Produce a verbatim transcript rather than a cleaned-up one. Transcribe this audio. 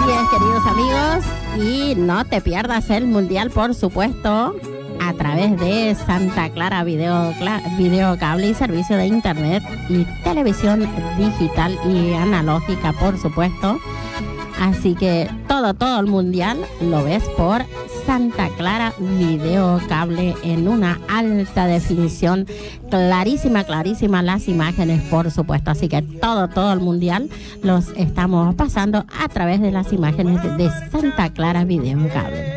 es, queridos amigos, y no te pierdas el Mundial, por supuesto, a través de Santa Clara Video, Video Cable y Servicio de Internet y Televisión Digital y Analógica, por supuesto. Así que todo, todo el Mundial lo ves por Santa Clara Video Cable en una alta definición, clarísima, clarísima las imágenes, por supuesto. Así que todo, todo el Mundial los estamos pasando a través de las imágenes de Santa Clara Video Cable.